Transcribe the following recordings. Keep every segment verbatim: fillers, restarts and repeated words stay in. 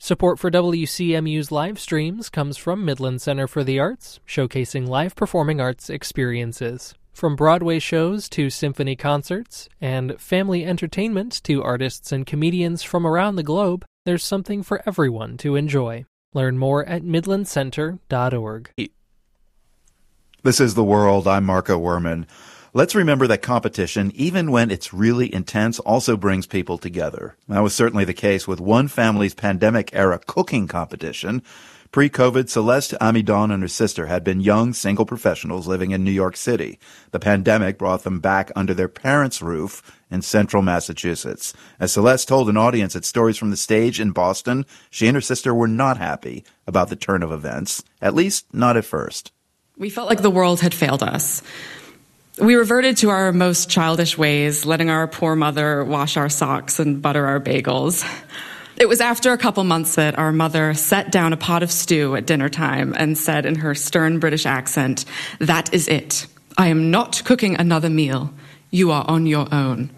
Support for W C M U's live streams comes from Midland Center for the Arts, showcasing live performing arts experiences. From Broadway shows to symphony concerts, and family entertainment to artists and comedians from around the globe, there's something for everyone to enjoy. Learn more at midland center dot org. This is The World. I'm Marco Werman. Let's remember that competition, even when it's really intense, also brings people together. That was certainly the case with one family's pandemic-era cooking competition. Pre-COVID, Celeste Amidon and her sister had been young, single professionals living in New York City. The pandemic brought them back under their parents' roof in central Massachusetts. As Celeste told an audience at Stories from the Stage in Boston, she and her sister were not happy about the turn of events, at least not at first. We felt like the world had failed us. We reverted to our most childish ways, letting our poor mother wash our socks and butter our bagels. It was after a couple months that our mother set down a pot of stew at dinner time and said in her stern British accent, "That is it. I am not cooking another meal. You are on your own."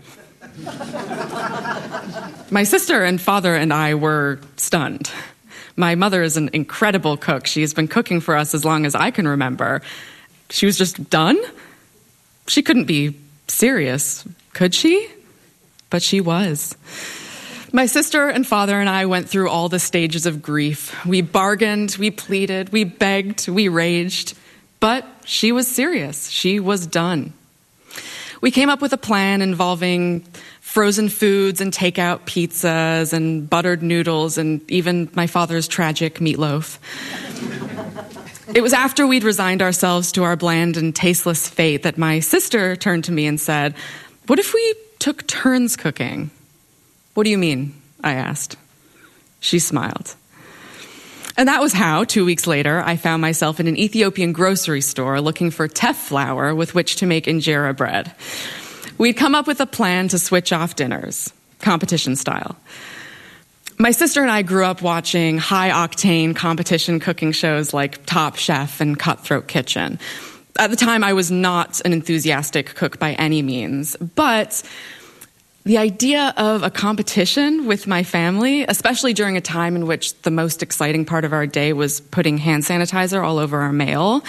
My sister and father and I were stunned. My mother is an incredible cook. She has been cooking for us as long as I can remember. She was just done? She couldn't be serious, could she? But she was. My sister and father and I went through all the stages of grief. We bargained, we pleaded, we begged, we raged. But she was serious. She was done. We came up with a plan involving frozen foods and takeout pizzas and buttered noodles and even my father's tragic meatloaf. It was after we'd resigned ourselves to our bland and tasteless fate that my sister turned to me and said, "What if we took turns cooking?" "What do you mean?" I asked. She smiled. And that was how, two weeks later, I found myself in an Ethiopian grocery store looking for teff flour with which to make injera bread. We'd come up with a plan to switch off dinners, competition style. My sister and I grew up watching high-octane competition cooking shows like Top Chef and Cutthroat Kitchen. At the time, I was not an enthusiastic cook by any means, but the idea of a competition with my family, especially during a time in which the most exciting part of our day was putting hand sanitizer all over our mail,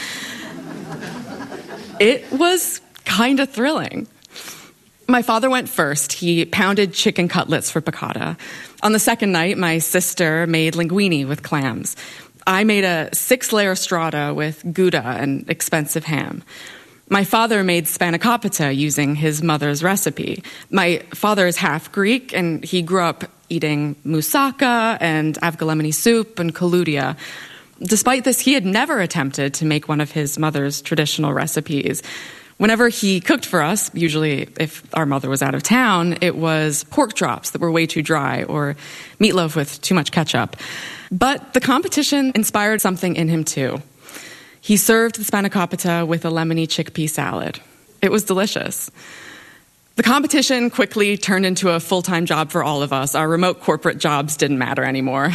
it was kind of thrilling. My father went first. He pounded chicken cutlets for piccata. On the second night, my sister made linguine with clams. I made a six-layer strata with Gouda and expensive ham. My father made spanakopita using his mother's recipe. My father is half Greek, and he grew up eating moussaka and avgolemoni soup and kouloudia. Despite this, he had never attempted to make one of his mother's traditional recipes. Whenever he cooked for us, usually if our mother was out of town, it was pork chops that were way too dry or meatloaf with too much ketchup. But the competition inspired something in him too. He served the spanakopita with a lemony chickpea salad. It was delicious. The competition quickly turned into a full-time job for all of us. Our remote corporate jobs didn't matter anymore.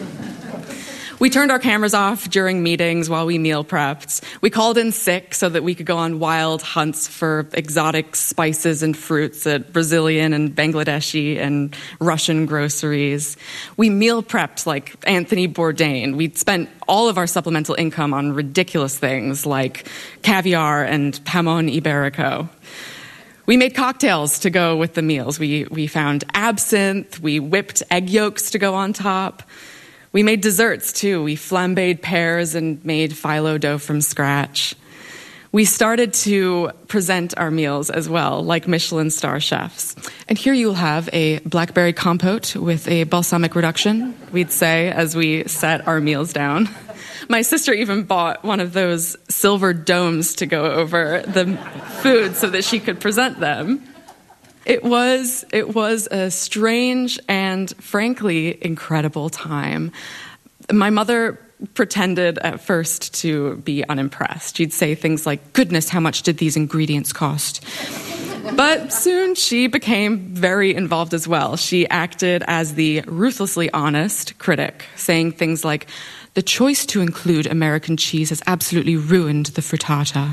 We turned our cameras off during meetings while we meal prepped. We called in sick so that we could go on wild hunts for exotic spices and fruits at Brazilian and Bangladeshi and Russian groceries. We meal prepped like Anthony Bourdain. We spent all of our supplemental income on ridiculous things like caviar and jamon iberico. We made cocktails to go with the meals. We, we found absinthe. We whipped egg yolks to go on top. We made desserts, too. We flambéed pears and made phyllo dough from scratch. We started to present our meals as well, like Michelin star chefs. And here you'll have a blackberry compote with a balsamic reduction, we'd say, as we set our meals down. My sister even bought one of those silver domes to go over the food so that she could present them. It was it was a strange and, frankly, incredible time. My mother pretended at first to be unimpressed. She'd say things like, "Goodness, how much did these ingredients cost?" But soon she became very involved as well. She acted as the ruthlessly honest critic, saying things like, "The choice to include American cheese has absolutely ruined the frittata."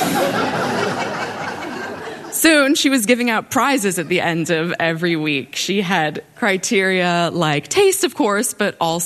Soon, she was giving out prizes at the end of every week. She had criteria like taste, of course, but also